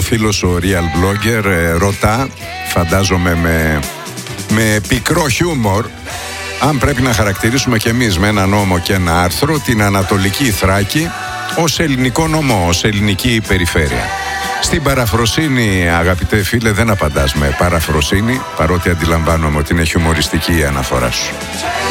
φίλος ο Real Blogger ρωτά, φαντάζομαι με πικρό χιούμορ, αν πρέπει να χαρακτηρίσουμε κι εμείς με ένα νόμο και ένα άρθρο την Ανατολική Θράκη ως ελληνικό νομό, ως ελληνική περιφέρεια. Στην παραφροσύνη, αγαπητέ φίλε, δεν απαντάς με παραφροσύνη, παρότι αντιλαμβάνομαι ότι είναι χιουμοριστική η αναφορά σου.